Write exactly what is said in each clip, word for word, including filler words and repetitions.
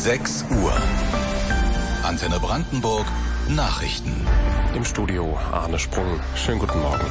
sechs Uhr. Antenne Brandenburg Nachrichten. Im Studio Arne Sprung. Schönen guten Morgen.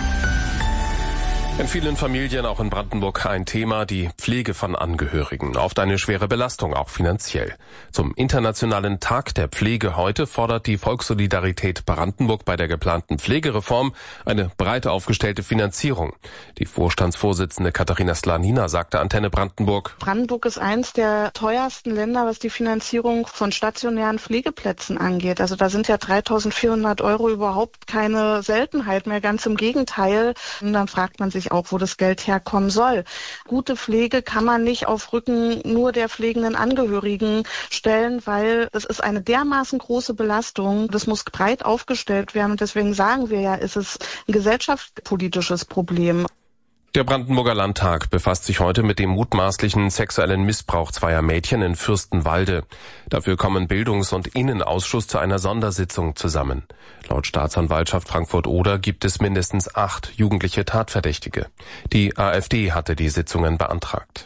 In vielen Familien, auch in Brandenburg, ein Thema, die Pflege von Angehörigen. Oft eine schwere Belastung, auch finanziell. Zum Internationalen Tag der Pflege heute fordert die Volkssolidarität Brandenburg bei der geplanten Pflegereform eine breit aufgestellte Finanzierung. Die Vorstandsvorsitzende Katharina Slanina sagte Antenne Brandenburg: Brandenburg ist eins der teuersten Länder, was die Finanzierung von stationären Pflegeplätzen angeht. Also da sind ja dreitausendvierhundert Euro überhaupt keine Seltenheit mehr, ganz im Gegenteil. Und dann fragt man sich auch, wo das Geld herkommen soll. Gute Pflege kann man nicht auf Rücken nur der pflegenden Angehörigen stellen, weil es ist eine dermaßen große Belastung. Das muss breit aufgestellt werden und deswegen sagen wir ja, es ist ein gesellschaftspolitisches Problem. Der Brandenburger Landtag befasst sich heute mit dem mutmaßlichen sexuellen Missbrauch zweier Mädchen in Fürstenwalde. Dafür kommen Bildungs- und Innenausschuss zu einer Sondersitzung zusammen. Laut Staatsanwaltschaft Frankfurt-Oder gibt es mindestens acht jugendliche Tatverdächtige. Die AfD hatte die Sitzungen beantragt.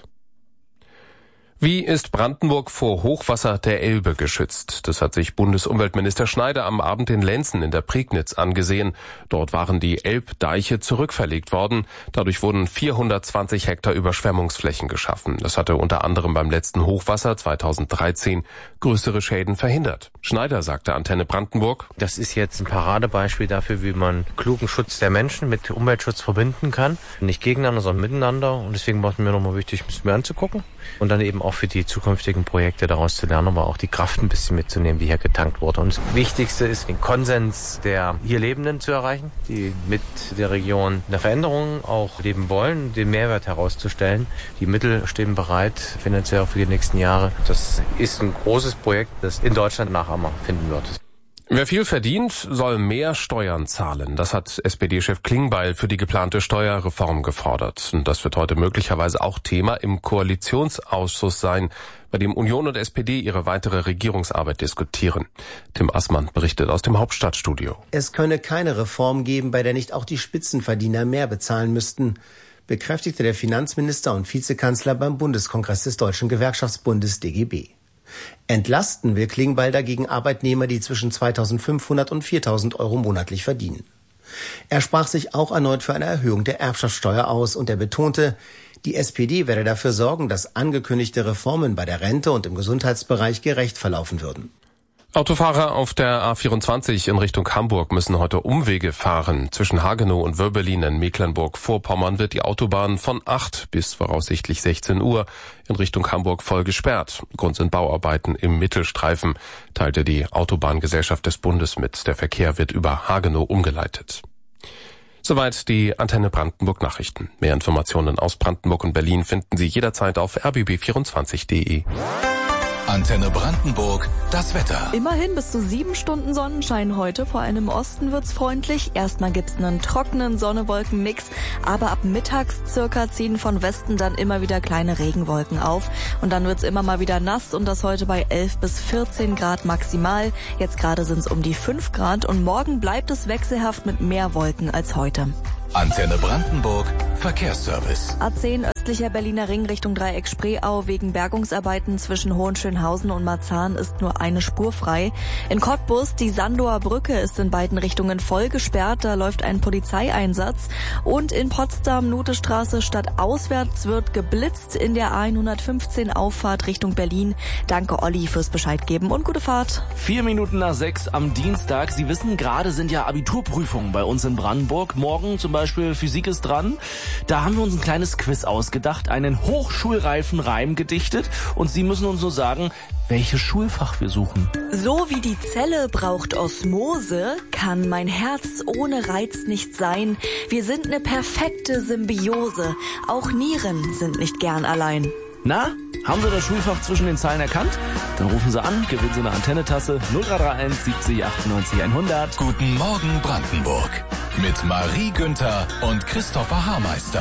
Wie ist Brandenburg vor Hochwasser der Elbe geschützt? Das hat sich Bundesumweltminister Schneider am Abend in Lenzen in der Prignitz angesehen. Dort waren die Elbdeiche zurückverlegt worden. Dadurch wurden vierhundertzwanzig Hektar Überschwemmungsflächen geschaffen. Das hatte unter anderem beim letzten Hochwasser zweitausenddreizehn größere Schäden verhindert. Schneider sagte Antenne Brandenburg: Das ist jetzt ein Paradebeispiel dafür, wie man klugen Schutz der Menschen mit Umweltschutz verbinden kann. Nicht gegeneinander, sondern miteinander. Und deswegen war es mir nochmal wichtig, ein bisschen mehr anzugucken. Und dann eben auch für die zukünftigen Projekte daraus zu lernen, aber auch die Kraft ein bisschen mitzunehmen, die hier getankt wurde. Und das Wichtigste ist, den Konsens der hier Lebenden zu erreichen, die mit der Region eine Veränderung auch leben wollen, den Mehrwert herauszustellen. Die Mittel stehen bereit, finanziell auch für die nächsten Jahre. Das ist ein großes Projekt, das in Deutschland Nachahmer finden wird. Wer viel verdient, soll mehr Steuern zahlen. Das hat S P D-Chef Klingbeil für die geplante Steuerreform gefordert. Und das wird heute möglicherweise auch Thema im Koalitionsausschuss sein, bei dem Union und S P D ihre weitere Regierungsarbeit diskutieren. Tim Assmann berichtet aus dem Hauptstadtstudio. Es könne keine Reform geben, bei der nicht auch die Spitzenverdiener mehr bezahlen müssten, bekräftigte der Finanzminister und Vizekanzler beim Bundeskongress des Deutschen Gewerkschaftsbundes D G B. Entlasten will Klingbeil dagegen Arbeitnehmer, die zwischen zweitausendfünfhundert und viertausend Euro monatlich verdienen. Er sprach sich auch erneut für eine Erhöhung der Erbschaftssteuer aus und er betonte, die S P D werde dafür sorgen, dass angekündigte Reformen bei der Rente und im Gesundheitsbereich gerecht verlaufen würden. Autofahrer auf der A vierundzwanzig in Richtung Hamburg müssen heute Umwege fahren. Zwischen Hagenow und Wörbelin in Mecklenburg-Vorpommern wird die Autobahn von acht bis voraussichtlich sechzehn Uhr in Richtung Hamburg voll gesperrt. Grund sind Bauarbeiten im Mittelstreifen, teilte die Autobahngesellschaft des Bundes mit. Der Verkehr wird über Hagenow umgeleitet. Soweit die Antenne Brandenburg Nachrichten. Mehr Informationen aus Brandenburg und Berlin finden Sie jederzeit auf r b b vierundzwanzig punkt d e. Antenne Brandenburg, das Wetter. Immerhin bis zu sieben Stunden Sonnenschein heute. Vor allem im Osten wird's freundlich. Erstmal gibt's einen trockenen Sonne-Wolken-Mix. Aber ab mittags circa ziehen von Westen dann immer wieder kleine Regenwolken auf. Und dann wird's immer mal wieder nass. Und das heute bei elf bis vierzehn Grad maximal. Jetzt gerade sind's um die fünf Grad. Und morgen bleibt es wechselhaft mit mehr Wolken als heute. Antenne Brandenburg, Verkehrsservice. A zehn östlicher Berliner Ring Richtung Dreieck Spreeau. Wegen Bergungsarbeiten zwischen Hohenschönhausen und Marzahn ist nur eine Spur frei. In Cottbus, die Sandower Brücke ist in beiden Richtungen voll gesperrt. Da läuft ein Polizeieinsatz. Und in Potsdam, Nutestraße stadtauswärts wird geblitzt in der A hundertfünfzehn Auffahrt Richtung Berlin. Danke Olli fürs Bescheid geben und gute Fahrt. Vier Minuten nach sechs am Dienstag. Sie wissen, gerade sind ja Abiturprüfungen bei uns in Brandenburg. Morgen zum Beispiel Physik ist dran. Da haben wir uns ein kleines Quiz ausgedacht, einen hochschulreifen Reim gedichtet und Sie müssen uns nur sagen, welches Schulfach wir suchen. So wie die Zelle braucht Osmose, kann mein Herz ohne Reiz nicht sein. Wir sind eine perfekte Symbiose. Auch Nieren sind nicht gern allein. Na, haben Sie das Schulfach zwischen den Zeilen erkannt? Dann rufen Sie an, gewinnen Sie eine Antennetasse null drei drei eins siebzig achtundneunzig hundert. Guten Morgen Brandenburg mit Marie Günther und Christopher Haarmeister.